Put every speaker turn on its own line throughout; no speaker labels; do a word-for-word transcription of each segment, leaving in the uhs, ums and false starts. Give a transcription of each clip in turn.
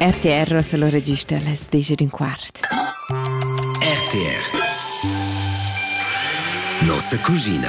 R T R se lo registra les dieci d'un quart.
R T R Nossa Cugina.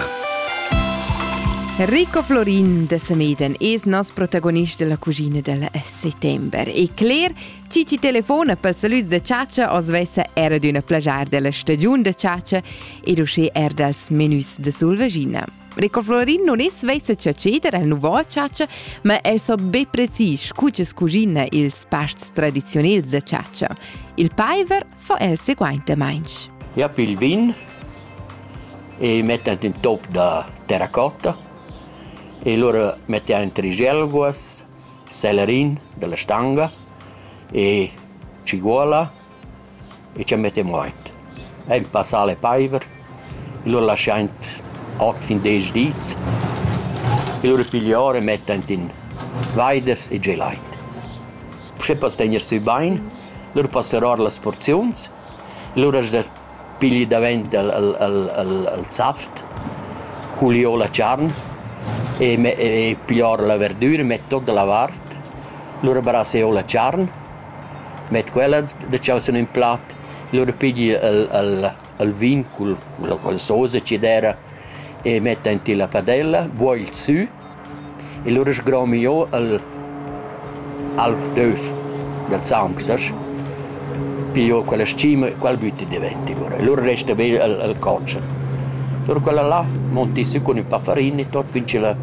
Rico Florin de Sameden es nos protagonista della Cugina del settembre. E Claire ci ci telefona pel salut de Ciaccia os vessa era d'una plagiar della stagione de Ciaccia ed usce er dels menus de Sulvagina. Rico Florin non es vessa ciaceder al nuovo Ciaccia, ma el so be precis scucces Cugina ils pasts tradizionels de Ciaccia. Il paiver fa el seguente mainch.
Ja, pil vin e mettent in top da terracotta e loro mettiamo in trigelguas, celerin della stanga e ciguola e ci mettiamo in. E in passale paiver e loro lasciamo otto fin dieci dits e loro pigliare mettono in weiders e gelait. Se poi tenere sui bain, loro passerò le porzioni e loro pigli davanti al, al, al, al, al saft, culio la carne e, me, e pigliare la verdura, mettere tutta la varte, loro brasseo la carne, mettere quella da ciò in piatto, loro pigli il, il, il vino con la sauce che era e mettere in la padella, buoi su e loro sgramio il half d'œuf del sangue, piglio quella scima e quel butti di venti. E loro resta bene il, il coccia. Allora quella là monti su con un po' farina e tutto finché la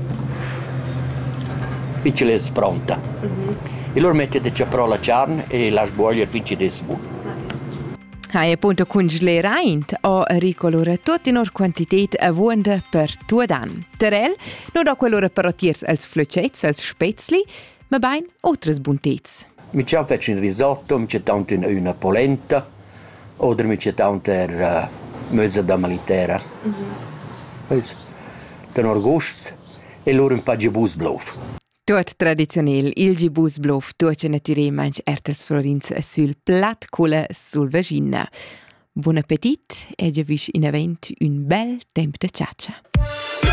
finché la è pronta. Mm-hmm. E loro mettete ciaprò la carne e la sbogliere finché è buona.
Hai appunto congelareint o ricolora tutti in or quantität avunda per tuo an. Terel non do quell'ora per rotiers als flöcets, als spetzli, ma bain otras buntets.
Mi ci faccio un risotto, mi ci tanto in una polenta, o mi ci tanto er uh, mesa da malitera. Mm-hmm. Den august e loro un po' di busblof.
Tot tradizionell, il gibusblof, tuoce natire manch ertels florins sul plat cola sul vagina. Buon appetit e giavish in avent un bel temp de Ciaccia.